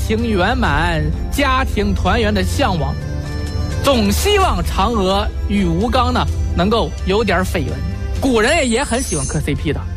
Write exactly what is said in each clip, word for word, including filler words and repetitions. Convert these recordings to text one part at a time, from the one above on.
情圆满、家庭团圆的向往，总希望嫦娥与吴刚呢能够有点绯闻。古人也很喜欢磕 C P 的。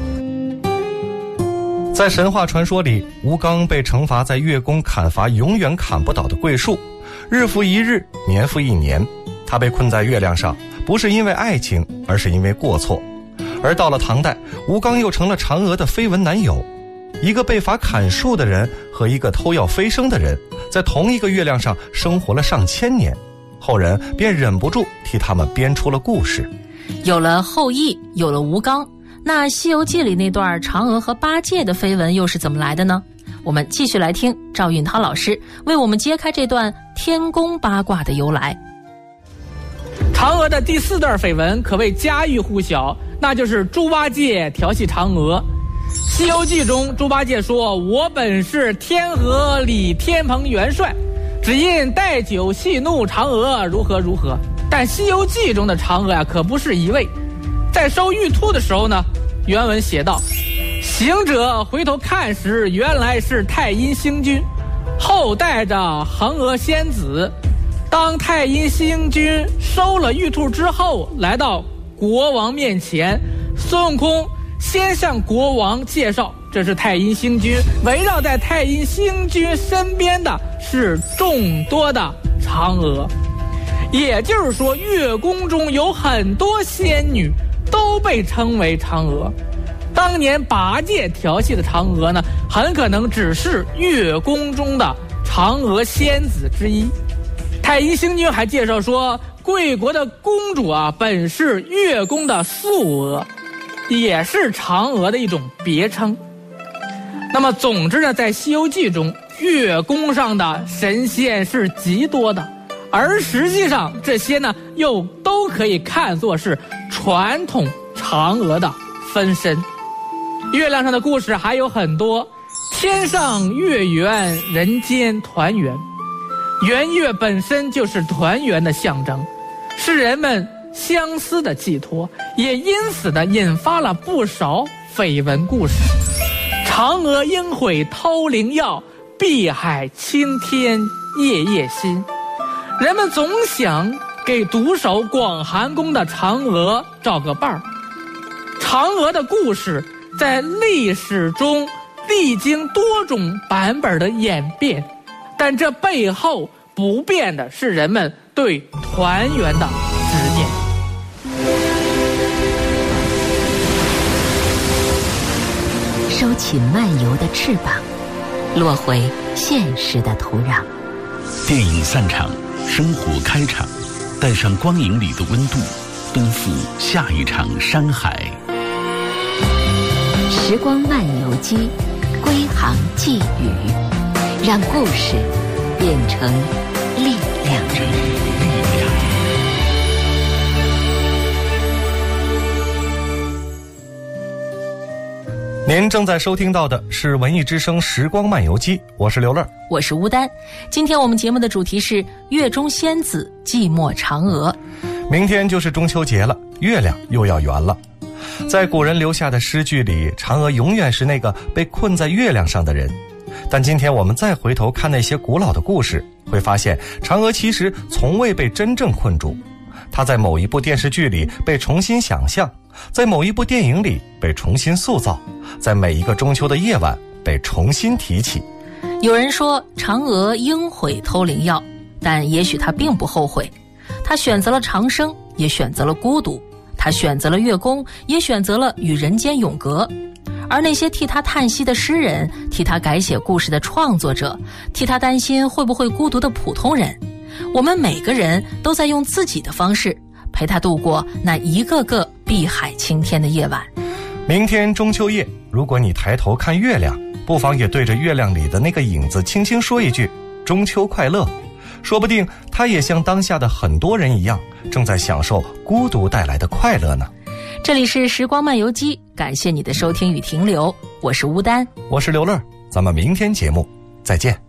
在神话传说里，吴刚被惩罚在月宫砍伐永远砍不倒的桂树，日复一日，年复一年，他被困在月亮上，不是因为爱情，而是因为过错。而到了唐代，吴刚又成了嫦娥的绯闻男友。一个被罚砍树的人和一个偷要飞升的人，在同一个月亮上生活了上千年，后人便忍不住替他们编出了故事。 有了后羿，有了吴刚，那《西游记》里那段嫦娥和八戒的绯闻又是怎么来的呢？我们继续来听赵运涛老师为我们揭开这段天宫八卦的由来。 嫦娥的第四段绯闻可谓家喻户晓，那就是猪八戒调戏嫦娥。《西游记》中，猪八戒说：“我本是天河里天蓬元帅，只因带酒戏怒嫦娥，如何如何。”但《西游记》中的嫦娥呀、啊，可不是一味。在收玉兔的时候呢，原文写道：“行者回头看时，原来是太阴星君，后带着恒娥仙子。当太阴星君收了玉兔之后，来到国王面前，孙悟空先向国王介绍，这是太阴星君，围绕在太阴星君身边的是众多的嫦娥。也就是说，月宫中有很多仙女都被称为嫦娥。当年八戒调戏的嫦娥呢，很可能只是月宫中的嫦娥仙子之一。太阴星君还介绍说，贵国的公主啊，本是月宫的素娥，也是嫦娥的一种别称。那么总之呢，在《西游记》中，月宫上的神仙是极多的，而实际上这些呢又都可以看作是传统嫦娥的分身。月亮上的故事还有很多，天上月圆，人间团圆。圆月本身就是团圆的象征，是人们相思的寄托，也因此的引发了不少绯闻故事。嫦娥应悔偷灵药，碧海青天夜夜心。人们总想给独守广寒宫的嫦娥找个伴儿。嫦娥的故事在历史中历经多种版本的演变，但这背后不变的是人们对团圆的执念。 收起漫游的翅膀，落回现实的土壤。 电影散场，生活开场，带上光影里的温度，奔赴下一场山海。 时光漫游机，归航寄语，让故事变成力量。 您正在收听到的是文艺之声时光漫游机，我是刘乐， 我是吴丹。今天我们节目的主题是月中仙子寂寞嫦娥。 明天就是中秋节了，月亮又要圆了。在古人留下的诗句里，嫦娥永远是那个被困在月亮上的人。但今天我们再回头看那些古老的故事，会发现嫦娥其实从未被真正困住。她在某一部电视剧里被重新想象，在某一部电影里被重新塑造，在每一个中秋的夜晚被重新提起。 有人说嫦娥应悔偷灵药，但也许她并不后悔。她选择了长生，也选择了孤独；她选择了月宫，也选择了与人间永隔。而那些替她叹息的诗人，替她改写故事的创作者，替她担心会不会孤独的普通人，我们每个人都在用自己的方式陪她度过那一个个碧海青天的夜晚。 明天中秋夜，如果你抬头看月亮，不妨也对着月亮里的那个影子轻轻说一句中秋快乐。说不定他也像当下的很多人一样，正在享受孤独带来的快乐呢。 这里是时光漫游机，感谢你的收听与停留，我是吴丹， 我是刘乐，咱们明天节目再见。